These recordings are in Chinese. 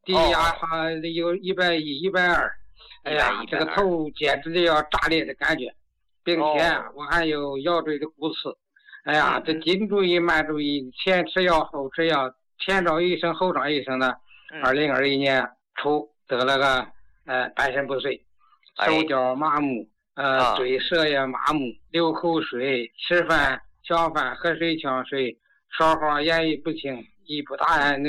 低压还有110、120，哎呀，这个头简直就要炸裂的感觉，并且我还有腰椎的骨刺。哎呀，这紧注意慢注意，前吃药后吃药，前找医生后找医生的。2021年初得了个半身不遂，手脚麻木，嘴舌也麻木，流口水，吃饭小饭喝水呛水，说话言语不清，言不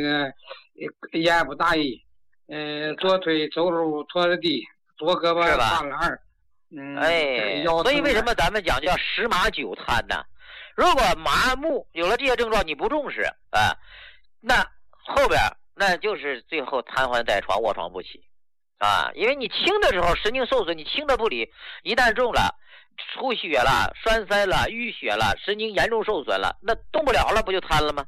达意，左腿走路拖着地，左胳膊发懒。 所以为什么咱们讲叫10麻9瘫呢？如果麻木有了这些症状你不重视啊，那后边那就是最后瘫痪在床，卧床不起啊！因为你轻的时候神经受损，你轻的不理，一旦重了，出血了、栓塞了、淤血了，神经严重受损了，那动不了了，不就瘫了吗？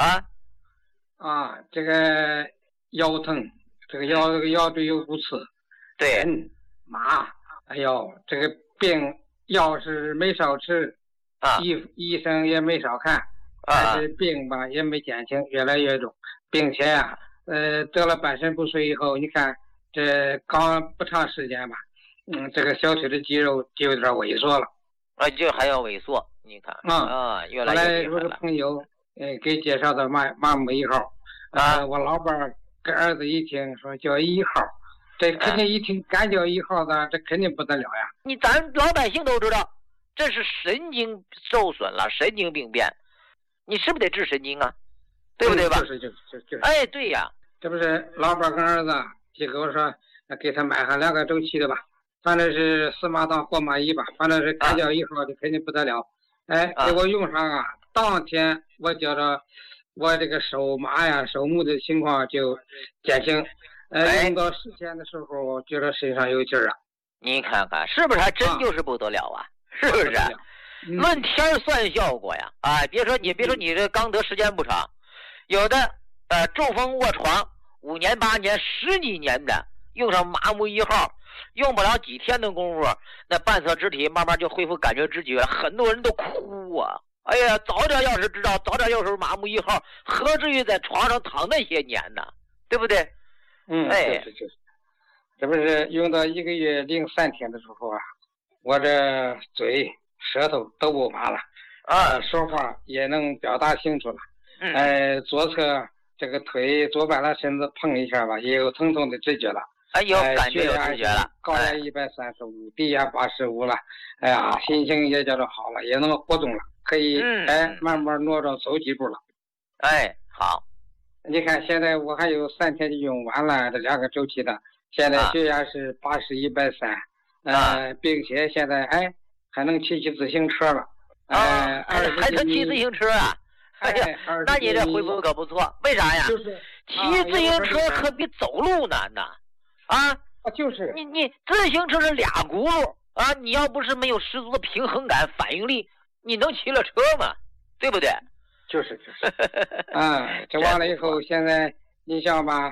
这个腰疼，这个腰椎有骨刺， 对， 麻，哎呦，这个病药是没少吃。医生也没少看，但是病吧也没减轻，越来越重，并且得了半身不遂以后，你看这刚不长时间吧，这个小腿的肌肉就有点萎缩了， 就还要萎缩，你看越来越厉害了。 后来有个朋友给介绍的麻木1号，我老伴跟儿子一听说叫1号，这肯定一听敢叫1号的，这肯定不得了呀。 咱老百姓都知道。这是神经受损了，神经病变，你是不是得治神经啊？对不对吧？ 就是。 哎，对呀， 这不是老伴跟儿子就跟我说，给他买上2个周期的吧，反正是司马当活马医吧，反正是敢叫1号的肯定不得了。给我用上啊，当天我觉着我这个手麻呀、手木的情况就减轻。用到10天的时候，觉得身上有劲儿啊。 你看看是不是还真就是不得了啊？是不是？论天算效果呀！别说你这刚得时间不长，有的中风卧床5年、8年、10几年的，用上麻木1号，用不了几天的功夫，那半侧肢体慢慢就恢复感觉知觉了，很多人都哭啊！哎呀，早点要是知道，早点要是麻木1号，何至于在床上躺那些年呢？对不对？ 就是这不是用到1个月03天的时候啊，我这嘴舌头都不麻了，说话也能表达清楚了。左侧这个腿左半拉身子碰一下吧，也有疼痛的知觉了。 有感觉有知觉了。 高压135，低压85了。哎呀，心情也叫做好了，也能活动了，可以慢慢挪着走几步了。 好。 你看现在我还有3天就用完了这2个周期的，现在血压是80、130。并且现在还能骑自行车了， 还能骑自行车啊！哎呀，那你这恢复可不错。为啥呀？骑自行车可比走路难呐！ 就是你自行车是俩轱辘啊，你要不是没有十足的平衡感、反应力，你能骑了车吗？对不对？ 就是这完了以后，现在你像吧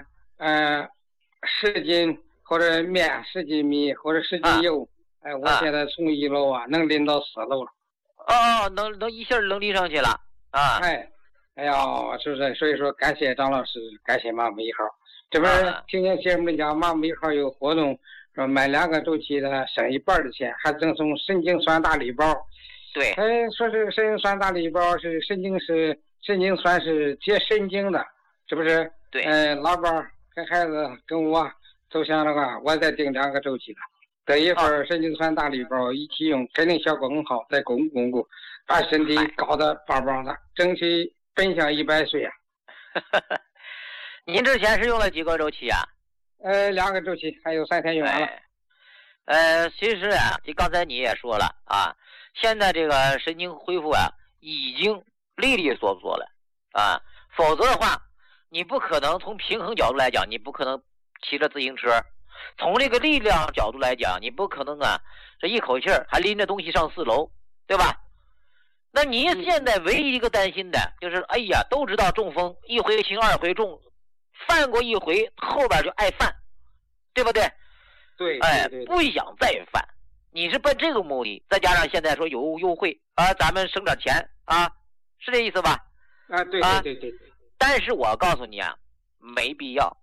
，10斤。或者面10斤米，或者10斤油，我现在从1楼能拎到4楼了。 能一下能拎上去了啊！ 哎呀，是不是？所以说感谢张老师，感谢麻木1号。这不是听见节目里讲麻木1号有活动，说买2个周期的省1半的钱，还赠送神经酸大礼包。 对。 说是神经酸大礼包是神经酸是解神经的，是不是？ 对。 老伴跟孩子跟我。都想的话，我再订2个周期的，得一份神经酸大礼包一起用，肯定效果更好，再巩固，把身体搞得棒棒的，争取奔向100岁啊！ 您之前是用了几个周期啊 ？2个周期，还有3天用完了。 其实就刚才你也说了现在这个神经恢复已经利利索索了否则的话，你不可能从平衡角度来讲，你不可能。骑着自行车，从这个力量角度来讲，你不可能这一口气还拎着东西上4楼，对吧？那你现在唯一一个担心的就是，都知道中风1回轻2回重，犯过1回后边就爱犯，对不对？ 对， 不想再犯。你是奔这个目的，再加上现在说有优惠咱们省点钱是这意思吧？ 对。 但是我告诉你没必要。